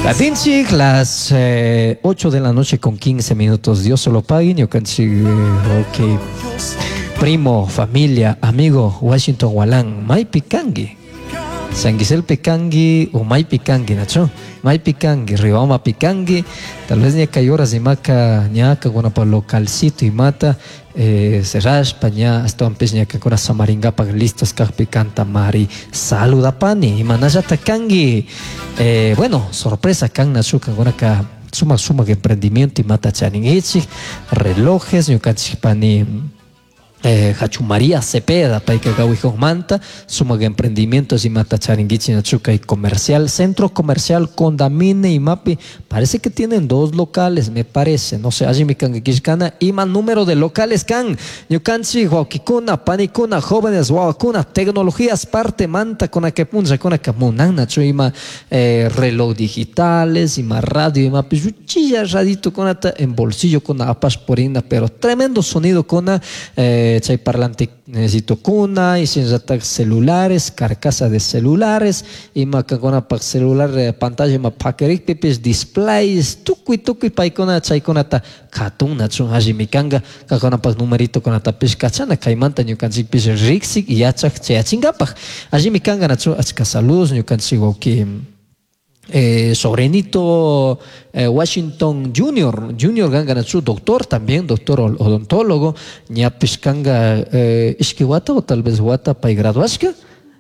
Dinchik, las 8 de la noche con 15 minutos. Dios se lo pague. Yo canchi, ok. Primo, familia, amigo, Washington Walan, Mai Pikangi. San Giselle Pikangi o Mai Pikangi, Nacho. Mai Pikangi, Riobama Pikangi. Tal vez ni cayó horas de maca, ñaca, bueno, para localcito y mata. Serrash, paña, hasta un pez ñaca con samaringa para listos, canta mari. Saluda pani, y manaya takangi. Bueno, sorpresa, kan nachuca, con acá. Suma que emprendimiento y mata chaningichi. Relojes, ñucachipani. Hachu María Cepeda, Paika Gawijo Manta, suma de emprendimientos y mata charinguichi nachuca y comercial, centro comercial Condamine y Mapi, parece que tienen 2 locales, me parece, no sé, allí mi kangikishkana, y más número de locales kan, Yukanchi, Huaukikuna, Panikuna, jóvenes, Huaukuna, tecnologías, parte manta, con a que punza, con a que munan, nacho, y más reloj digitales, y más radio, y más pichuchilla, radito con ata, en bolsillo, con apas porina, pero tremendo sonido con a chay parlante necesito cuna y sin celulares, carcasa de celulares y macagona para celular pantalla ma pakerik pipis displays tukui paikona chaykona ta katuna chun hajimikanga kakona pas numerito con ata pis kachana kaimanta ñukanchik pis riksik y yachak chayachingapaj hajimikanga nachu achka saludos ñukanchik wauki sobrinito Washington Junior ganga su doctor también, doctor odontólogo, ñapis kanga ishkiwata o tal vez wata pa graduashka.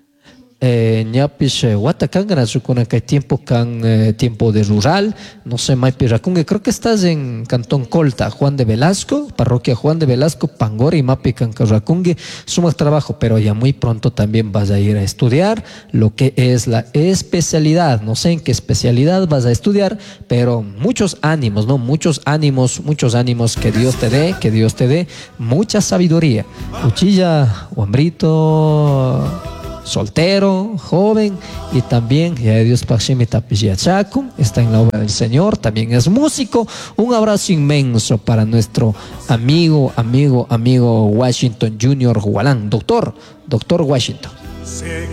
Ñapis wata kanga su con que tiempo tiempo de rural, no sé, Maipiracungue, creo que estás en Cantón Colta, Juan de Velasco, parroquia Juan de Velasco, Pangori y Mapi Cancarracungue, sumas trabajo, pero ya muy pronto también vas a ir a estudiar lo que es la especialidad, no sé en qué especialidad vas a estudiar, pero muchos ánimos, ¿no? Muchos ánimos, que Dios te dé mucha sabiduría. Cuchilla, hombrito, soltero, joven y también ya Dios Chaco está en la obra del Señor, también es músico. Un abrazo inmenso para nuestro amigo Washington Junior Hualán, doctor Washington.